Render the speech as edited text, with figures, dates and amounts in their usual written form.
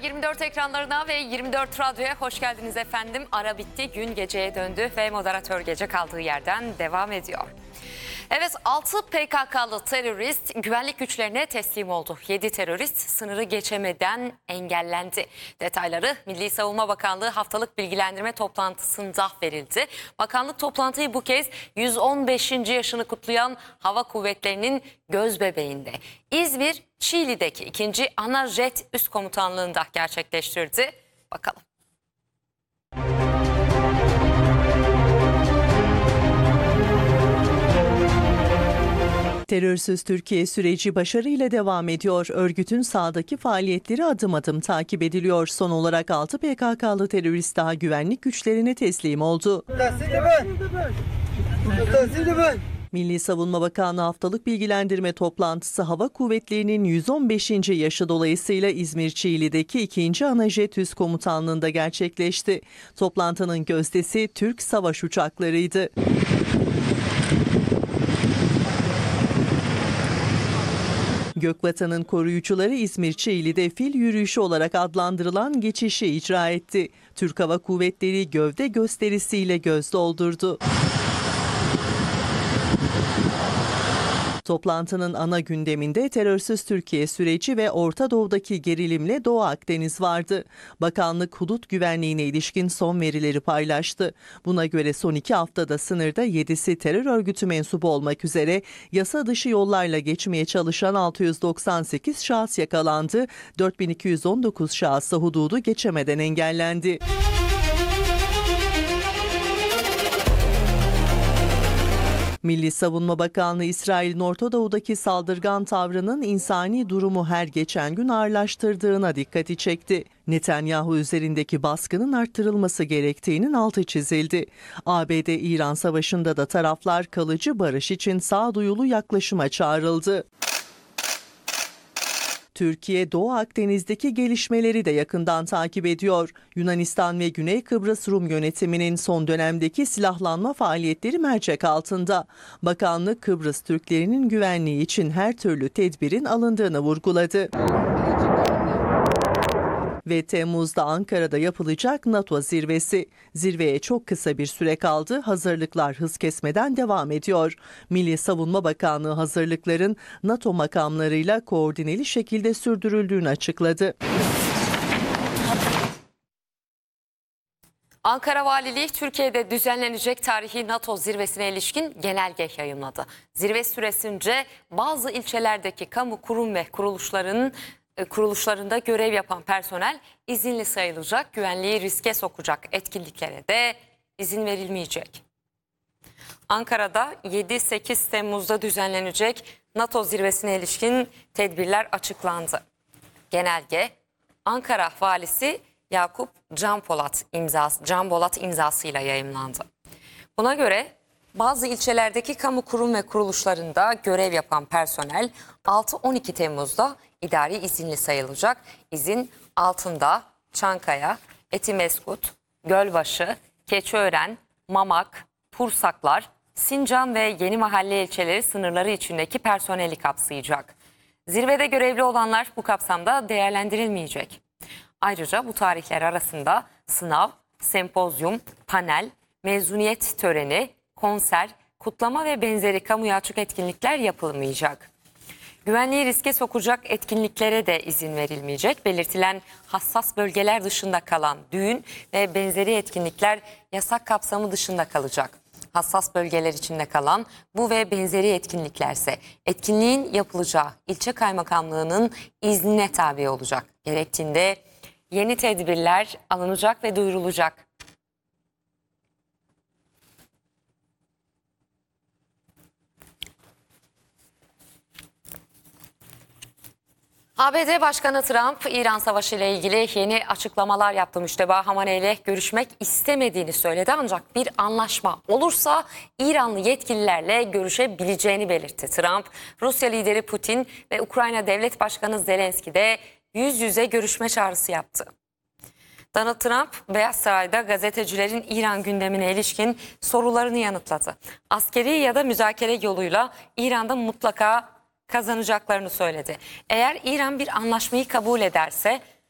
24 ekranlarına ve 24 Radyo'ya hoş geldiniz efendim. Ara bitti, gün geceye döndü ve moderatör gece kaldığı yerden devam ediyor. Evet, 6 PKK'lı terörist güvenlik güçlerine teslim oldu. 7 terörist sınırı geçemeden engellendi. Detayları Milli Savunma Bakanlığı haftalık bilgilendirme toplantısında verildi. Bakanlık toplantıyı bu kez 115. yaşını kutlayan Hava Kuvvetleri'nin gözbebeğinde İzmir Çiğli'deki 2. Ana Jet Üst Komutanlığı'nda gerçekleştirdi. Bakalım. Terörsüz Türkiye süreci başarıyla devam ediyor. Örgütün sahadaki faaliyetleri adım adım takip ediliyor. Son olarak 6 PKK'lı terörist daha güvenlik güçlerine teslim oldu. Milli Savunma Bakanlığı haftalık bilgilendirme toplantısı Hava Kuvvetleri'nin 115. yaşı dolayısıyla İzmir Çiğli'deki 2. Ana Jet Üst Komutanlığı'nda gerçekleşti. Toplantının gözdesi Türk savaş uçaklarıydı. Gökvatan'ın koruyucuları İzmir Çiğli'de fil yürüyüşü olarak adlandırılan geçişi icra etti. Türk Hava Kuvvetleri gövde gösterisiyle göz doldurdu. Toplantının ana gündeminde terörsüz Türkiye süreci ve Orta Doğu'daki gerilimle Doğu Akdeniz vardı. Bakanlık hudut güvenliğine ilişkin son verileri paylaştı. Buna göre son 2 haftada sınırda 7'si terör örgütü mensubu olmak üzere yasa dışı yollarla geçmeye çalışan 698 şahıs yakalandı. 4219 şahıs da hududu geçemeden engellendi. Milli Savunma Bakanlığı İsrail'in Orta Doğu'daki saldırgan tavrının insani durumu her geçen gün ağırlaştırdığına dikkati çekti. Netanyahu üzerindeki baskının arttırılması gerektiğinin altı çizildi. ABD-İran savaşında da taraflar kalıcı barış için sağduyulu yaklaşıma çağrıldı. Türkiye, Doğu Akdeniz'deki gelişmeleri de yakından takip ediyor. Yunanistan ve Güney Kıbrıs Rum yönetiminin son dönemdeki silahlanma faaliyetleri mercek altında. Bakanlık Kıbrıs Türklerinin güvenliği için her türlü tedbirin alındığını vurguladı. Ve Temmuz'da Ankara'da yapılacak NATO zirvesi. Zirveye çok kısa bir süre kaldı. Hazırlıklar hız kesmeden devam ediyor. Milli Savunma Bakanlığı hazırlıkların NATO makamlarıyla koordineli şekilde sürdürüldüğünü açıkladı. Ankara Valiliği Türkiye'de düzenlenecek tarihi NATO zirvesine ilişkin genelge yayımladı. Zirve süresince bazı ilçelerdeki kamu kurum ve kuruluşlarında görev yapan personel izinli sayılacak, güvenliği riske sokacak etkinliklere de izin verilmeyecek. Ankara'da 7-8 Temmuz'da düzenlenecek NATO zirvesine ilişkin tedbirler açıklandı. Genelge Ankara Valisi Yakup Can Bolat imzasıyla yayımlandı. Buna göre bazı ilçelerdeki kamu kurum ve kuruluşlarında görev yapan personel 6-12 Temmuz'da idari izinli sayılacak. İzin altında Çankaya, Etimeskut, Gölbaşı, Keçiören, Mamak, Pursaklar, Sincan ve Yenimahalle ilçeleri sınırları içindeki personeli kapsayacak. Zirvede görevli olanlar bu kapsamda değerlendirilmeyecek. Ayrıca bu tarihler arasında sınav, sempozyum, panel, mezuniyet töreni, konser, kutlama ve benzeri kamuya açık etkinlikler yapılmayacak. Güvenliği riske sokacak etkinliklere de izin verilmeyecek. Belirtilen hassas bölgeler dışında kalan düğün ve benzeri etkinlikler yasak kapsamı dışında kalacak. Hassas bölgeler içinde kalan bu ve benzeri etkinliklerse etkinliğin yapılacağı ilçe kaymakamlığının iznine tabi olacak. Gerektiğinde yeni tedbirler alınacak ve duyurulacak. ABD Başkanı Trump, İran Savaşı ile ilgili yeni açıklamalar yaptı. Müşteba Hamaney ile görüşmek istemediğini söyledi ancak bir anlaşma olursa İranlı yetkililerle görüşebileceğini belirtti. Trump, Rusya lideri Putin ve Ukrayna Devlet Başkanı Zelenski de yüz yüze görüşme çağrısı yaptı. Donald Trump, Beyaz Saray'da gazetecilerin İran gündemine ilişkin sorularını yanıtladı. Askeri ya da müzakere yoluyla İran'da mutlaka kazanacaklarını söyledi. Eğer İran bir anlaşmayı kabul ederse